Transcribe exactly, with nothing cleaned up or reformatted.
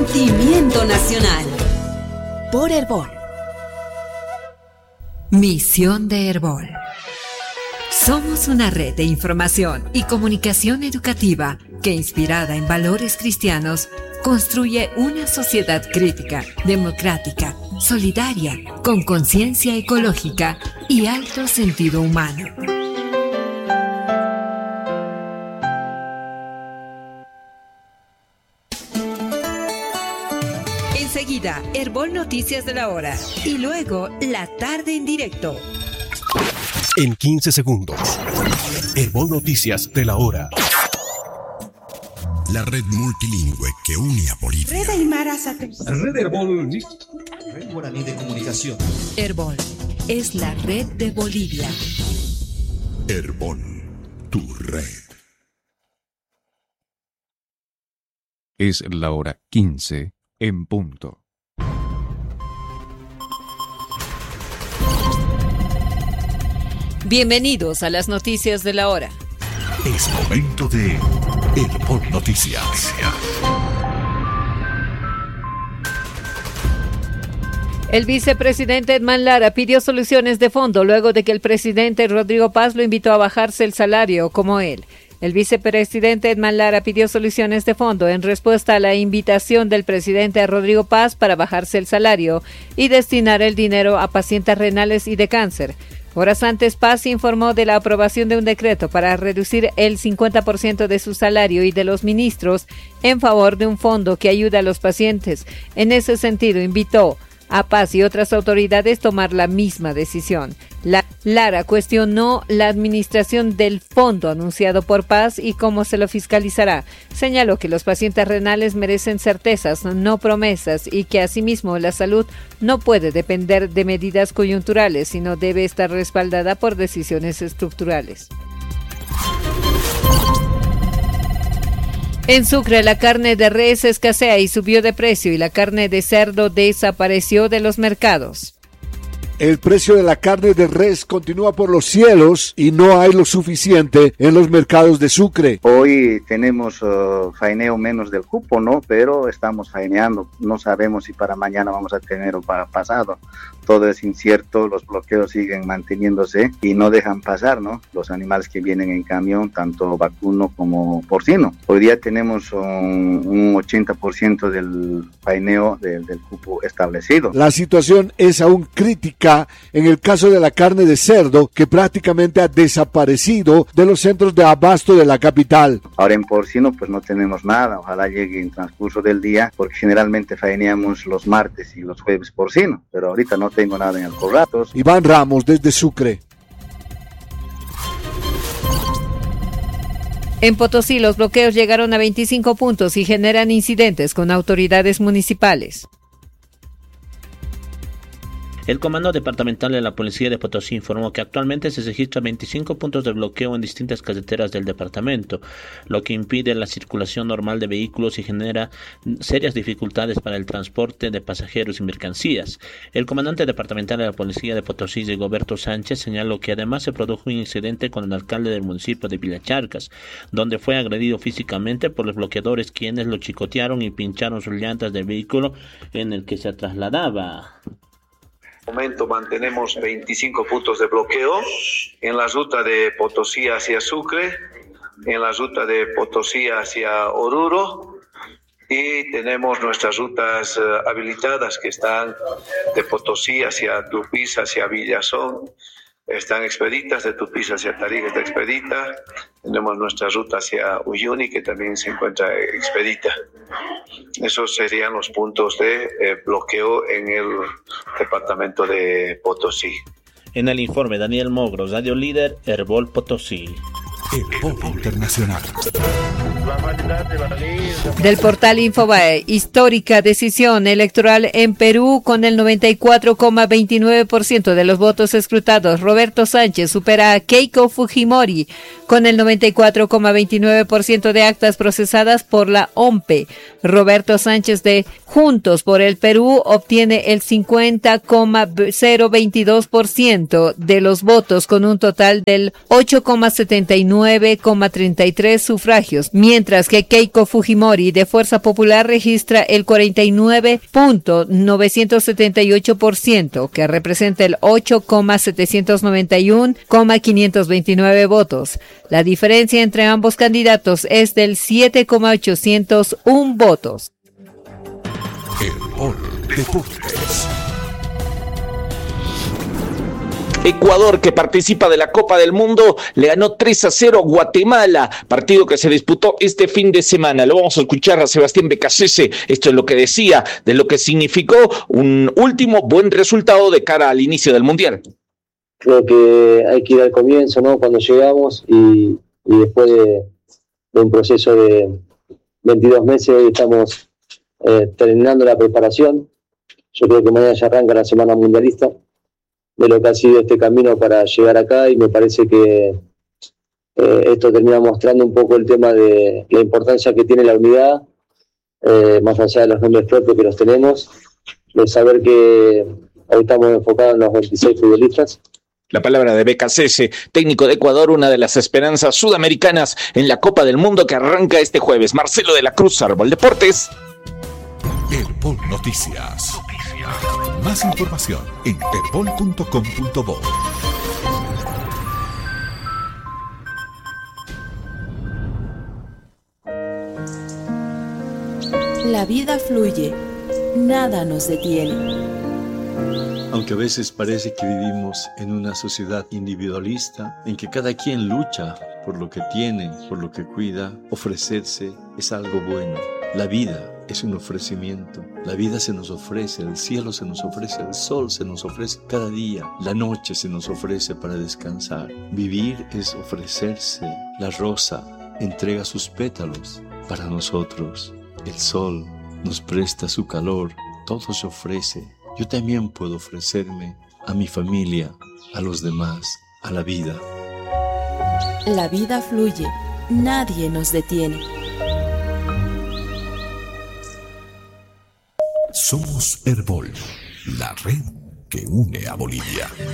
Sentimiento nacional. Por Herbol. Misión de Herbol. Somos una red de información y comunicación educativa que, inspirada en valores cristianos, construye una sociedad crítica, democrática, solidaria, con conciencia ecológica y alto sentido humano. Enseguida, Herbol Noticias de la Hora y luego La Tarde en Directo. En quince segundos, Herbol Noticias de la Hora. La red multilingüe que une a Bolivia. Red Aymara Sate. Red Herbol. Red Guaraní de Comunicación. Herbol es la red de Bolivia. Herbol, tu red. Es la hora quince en punto. Bienvenidos a las noticias de la hora. Es momento de Herbol Noticias. El vicepresidente Edman Lara pidió soluciones de fondo luego de que el presidente Rodrigo Paz lo invitó a bajarse el salario como él. El vicepresidente Edman Lara pidió soluciones de fondo en respuesta a la invitación del presidente Rodrigo Paz para bajarse el salario y destinar el dinero a pacientes renales y de cáncer. Horas antes, Paz informó de la aprobación de un decreto para reducir el cincuenta por ciento de su salario y de los ministros en favor de un fondo que ayuda a los pacientes. En ese sentido, invitó a Paz y otras autoridades tomar la misma decisión. La, Lara cuestionó la administración del fondo anunciado por Paz y cómo se lo fiscalizará. Señaló que los pacientes renales merecen certezas, no promesas, y que asimismo la salud no puede depender de medidas coyunturales, sino debe estar respaldada por decisiones estructurales. En Sucre, la carne de res escasea y subió de precio y la carne de cerdo desapareció de los mercados. El precio de la carne de res continúa por los cielos y no hay lo suficiente en los mercados de Sucre. Hoy tenemos uh, faeneo menos del cupo, ¿no? Pero estamos faeneando. No sabemos si para mañana vamos a tener o para pasado. Todo es incierto, los bloqueos siguen manteniéndose y no dejan pasar, ¿no? Los animales que vienen en camión, tanto vacuno como porcino. Hoy día tenemos un, un ochenta por ciento del faeneo del, del cupo establecido. La situación es aún crítica en el caso de la carne de cerdo, que prácticamente ha desaparecido de los centros de abasto de la capital. Ahora en porcino pues no tenemos nada, ojalá llegue en transcurso del día, porque generalmente faeneamos los martes y los jueves porcino, pero ahorita no tengo nada en Alcorratos. Iván Ramos desde Sucre. En Potosí los bloqueos llegaron a veinticinco puntos y generan incidentes con autoridades municipales. El Comando Departamental de la Policía de Potosí informó que actualmente se registran veinticinco puntos de bloqueo en distintas carreteras del departamento, lo que impide la circulación normal de vehículos y genera serias dificultades para el transporte de pasajeros y mercancías. El comandante departamental de la Policía de Potosí, Rigoberto Sánchez, señaló que además se produjo un incidente con el alcalde del municipio de Villacharcas, donde fue agredido físicamente por los bloqueadores, quienes lo chicotearon y pincharon sus llantas del vehículo en el que se trasladaba. En este momento mantenemos veinticinco puntos de bloqueo en la ruta de Potosí hacia Sucre, en la ruta de Potosí hacia Oruro, y tenemos nuestras rutas uh, habilitadas que están de Potosí hacia Tupiza, hacia Villazón, están expeditas, de Tupiza hacia Tarija está expedita, tenemos nuestra ruta hacia Uyuni que también se encuentra expedita. Esos serían los puntos de eh, bloqueo en el departamento de Potosí. En el informe, Daniel Mogros, Radio Líder, Herbol Potosí. Herbol Internacional. Del portal Infobae, histórica decisión electoral en Perú con el noventa y cuatro coma veintinueve por ciento de los votos escrutados. Roberto Sánchez supera a Keiko Fujimori con el noventa y cuatro coma veintinueve por ciento de actas procesadas por la O M P E. Roberto Sánchez de Juntos por el Perú obtiene el cincuenta coma cero veintidós por ciento de los votos con un total del ocho coma setenta y nueve coma treinta y tres sufragios, mientras mientras que Keiko Fujimori de Fuerza Popular registra el cuarenta y nueve punto novecientos setenta y ocho por ciento, que representa el ocho coma setecientos noventa y uno coma quinientos veintinueve votos. La diferencia entre ambos candidatos es del siete coma ochocientos uno votos. Herbol Deportes. Ecuador, que participa de la Copa del Mundo, le ganó tres a cero a Guatemala, partido que se disputó este fin de semana. Lo vamos a escuchar a Sebastián Becasese. Esto es lo que decía de lo que significó un último buen resultado de cara al inicio del Mundial. Creo que hay que ir al comienzo, ¿no? Cuando llegamos y, y después de, de un proceso de veintidós meses, hoy estamos eh, terminando la preparación. Yo creo que mañana ya arranca la semana mundialista de lo que ha sido este camino para llegar acá, y me parece que eh, esto termina mostrando un poco el tema de la importancia que tiene la unidad, eh, más allá de los nombres propios que los tenemos, de saber que hoy estamos enfocados en los veintiséis futbolistas. La palabra de Becasese, técnico de Ecuador, una de las esperanzas sudamericanas en la Copa del Mundo que arranca este jueves. Marcelo de la Cruz, Herbol Deportes. Herbol Noticias. Más información en herbol punto com punto bo. La vida fluye, nada nos detiene. Aunque a veces parece que vivimos en una sociedad individualista, en que cada quien lucha por lo que tiene, por lo que cuida, ofrecerse es algo bueno. La vida es un ofrecimiento. La vida se nos ofrece, el cielo se nos ofrece, el sol se nos ofrece cada día, la noche se nos ofrece para descansar. Vivir es ofrecerse. La rosa entrega sus pétalos para nosotros. El sol nos presta su calor, todo se ofrece. Yo también puedo ofrecerme a mi familia, a los demás, a la vida. La vida fluye, nadie nos detiene. Somos Herbol, la red que une a Bolivia.